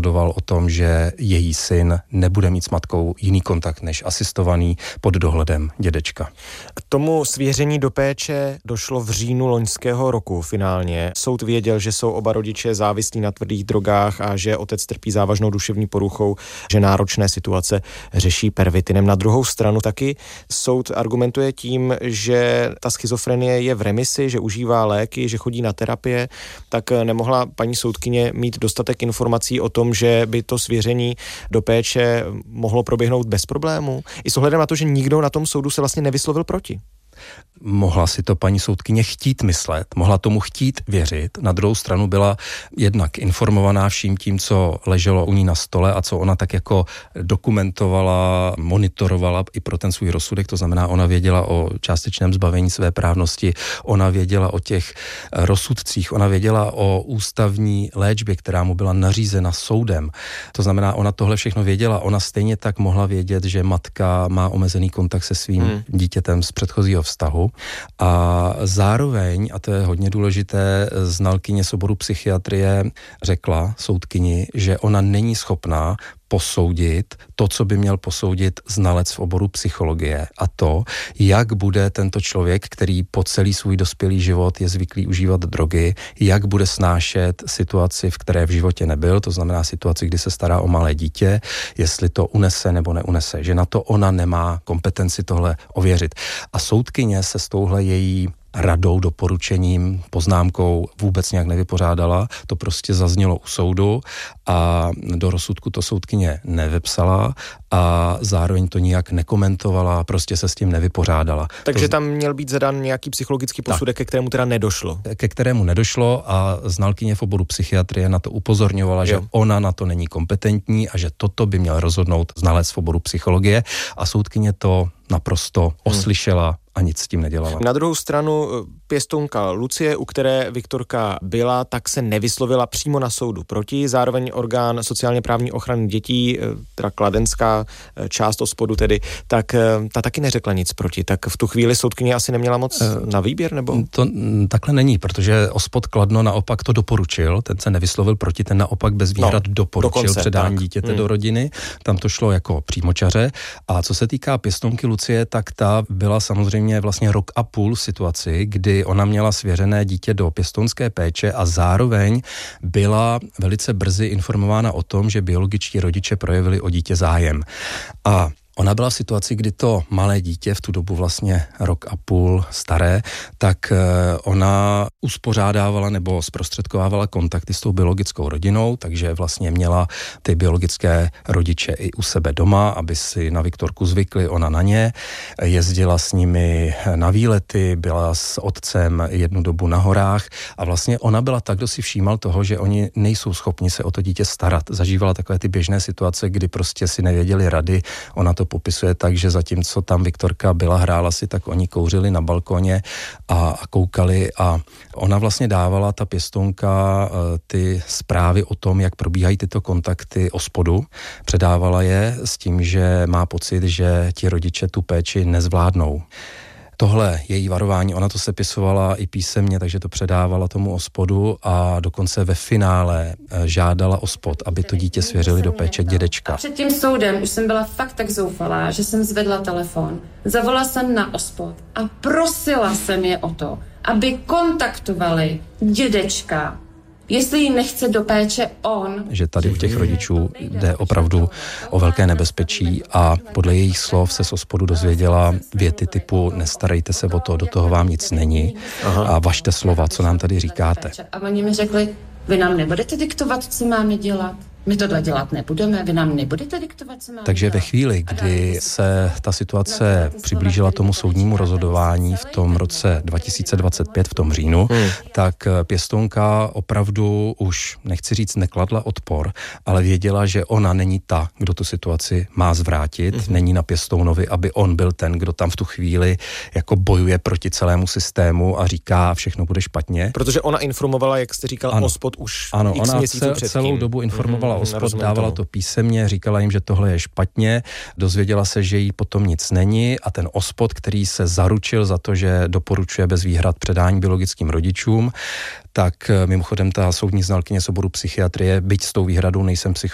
rozhodoval o tom, že její syn nebude mít s matkou jiný kontakt než asistovaný pod dohledem dědečka. K tomu svěření do péče došlo v říjnu loňského roku finálně. Soud věděl, že jsou oba rodiče závislí na tvrdých drogách a že otec trpí závažnou duševní poruchou, že náročné situace řeší pervitinem. Na druhou stranu taky soud argumentuje tím, že ta schizofrenie je v remisi, že užívá léky, že chodí na terapie, tak nemohla paní soudkyně mít dostatek informací o tom, že by to svěření do péče mohlo proběhnout bez problémů. I s ohledem na to, že nikdo na tom soudu se vlastně nevyslovil proti. Mohla si to paní soudkyně chtít myslet, mohla tomu chtít věřit. Na druhou stranu byla jednak informovaná vším tím, co leželo u ní na stole a co ona tak jako dokumentovala, monitorovala i pro ten svůj rozsudek. To znamená, ona věděla o částečném zbavení své právnosti, ona věděla o těch rozsudcích, ona věděla o ústavní léčbě, která mu byla nařízena soudem. To znamená, ona tohle všechno věděla. Ona stejně tak mohla vědět, že matka má omezený kontakt se svým dítětem z předchozího vztahu a zároveň, a to je hodně důležité, znalkyně z oboru psychiatrie řekla soudkyni, že ona není schopná posoudit to, co by měl posoudit znalec v oboru psychologie, a to, jak bude tento člověk, který po celý svůj dospělý život je zvyklý užívat drogy, jak bude snášet situaci, v které v životě nebyl, to znamená situaci, kdy se stará o malé dítě, jestli to unese nebo neunese, že na to ona nemá kompetenci tohle ověřit. A soudkyně se s touhle její radou, doporučením, poznámkou vůbec nějak nevypořádala. To prostě zaznělo u soudu a do rozsudku to soudkyně nevepsala a zároveň to nijak nekomentovala, prostě se s tím nevypořádala. Takže tam měl být zadán nějaký psychologický posudek, ke kterému teda nedošlo. Ke kterému nedošlo a znalkyně v oboru psychiatrie na to upozorňovala, že ona na to není kompetentní a že toto by měl rozhodnout znalec v oboru psychologie a soudkyně to naprosto oslyšela a nic s tím nedělala. Na druhou stranu pěstounka Lucie, u které Viktorka byla, tak se nevyslovila přímo na soudu proti. Zároveň orgán sociálně právní ochrany dětí, teda kladenská část OSPODu tedy, tak ta taky neřekla nic proti. Tak v tu chvíli soudkyně asi neměla moc na výběr, nebo? To takhle není, protože OSPOD Kladno naopak to doporučil, ten se nevyslovil proti, ten naopak bez výhrad doporučil předání dítěte do rodiny. Tam to šlo jako přímočaře. A co se týká pěstounky Lucie, tak ta byla samozřejmě vlastně rok a půl v situaci, kdy ona měla svěřené dítě do pěstounské péče a zároveň byla velice brzy informována o tom, že biologičtí rodiče projevili o dítě zájem. A ona byla v situaci, kdy to malé dítě, v tu dobu vlastně rok a půl staré, tak ona uspořádávala nebo zprostředkovávala kontakty s tou biologickou rodinou, takže vlastně měla ty biologické rodiče i u sebe doma, aby si na Viktorku zvykli, ona na ně. Jezdila s nimi na výlety, byla s otcem jednu dobu na horách a vlastně ona byla tak, kdo si všímal toho, že oni nejsou schopni se o to dítě starat. Zažívala takové ty běžné situace, kdy prostě si nevěděli rady. Ona to popisuje tak, že zatímco tam Viktorka byla, hrála si, tak oni kouřili na balkoně a koukali a ona vlastně dávala, ta pěstounka, ty zprávy o tom, jak probíhají tyto kontakty OSPODu, předávala je s tím, že má pocit, že ti rodiče tu péči nezvládnou. Tohle její varování, ona to sepisovala i písemně, takže to předávala tomu OSPODu a dokonce ve finále žádala OSPOD, aby to dítě svěřili do péče dědečka. A před tím soudem už jsem byla fakt tak zoufalá, že jsem zvedla telefon, zavolala jsem na OSPOD a prosila jsem je o to, aby kontaktovali dědečka, jestli jí nechce do péče on. Že tady u těch rodičů jde opravdu o velké nebezpečí a podle jejich slov se z OSPODu dozvěděla věty typu nestarejte se o to, do toho vám nic není a važte slova, co nám tady říkáte. A oni mi řekli, vy nám nebudete diktovat, co máme dělat. My tohle dělat nebudeme, vy nám nebudete diktovat, co máme Takže dělat. ve chvíli, kdy se ta situace přiblížila tomu soudnímu rozhodování v tom roce 2025, v tom říjnu, tak pěstounka opravdu už, nechci říct, nekladla odpor, ale věděla, že ona není ta, kdo tu situaci má zvrátit, není na pěstounovi, aby on byl ten, kdo tam v tu chvíli jako bojuje proti celému systému a říká, všechno bude špatně. Protože ona informovala, jak jste říkal, OSPOD už x měsíců předtím. Celou dobu informovala OSPOD, dávala to písemně, říkala jim, že tohle je špatně, dozvěděla se, že jí potom nic není a ten OSPOD, který se zaručil za to, že doporučuje bez výhrad předání biologickým rodičům, tak mimochodem ta soudní znalkyně z oboru psychiatrie, byť s tou výhradou nejsem psycholog,